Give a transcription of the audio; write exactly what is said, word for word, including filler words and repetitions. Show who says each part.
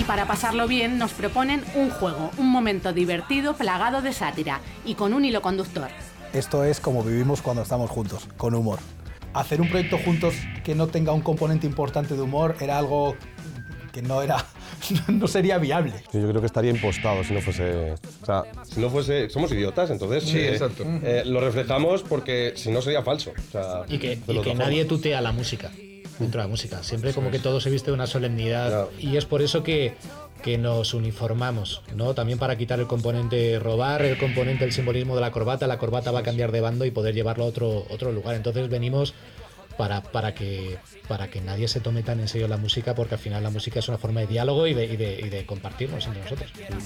Speaker 1: para pasarlo bien nos proponen un juego, un momento divertido plagado de sátira y con un hilo conductor.
Speaker 2: Esto es como vivimos cuando estamos juntos, con humor. Hacer un proyecto juntos que no tenga un componente importante de humor era algo que no era, no sería viable.
Speaker 3: Yo creo que estaría impostado si no fuese, o sea, si no fuese, somos idiotas, entonces
Speaker 4: sí,
Speaker 3: eh,
Speaker 4: exacto.
Speaker 3: Eh, lo reflejamos porque si no sería falso. O sea,
Speaker 5: y que, y que nadie tutea la música, dentro de la música. Siempre como que todo se viste de una solemnidad. Claro. Y es por eso que, que nos uniformamos, ¿no? También para quitar el componente robar, el componente del simbolismo de la corbata. La corbata va a cambiar de bando y poder llevarlo a otro, otro lugar. Entonces venimos para, para, que, para que nadie se tome tan en serio la música, porque al final la música es una forma de diálogo y de, y de, y de compartirnos entre nosotros.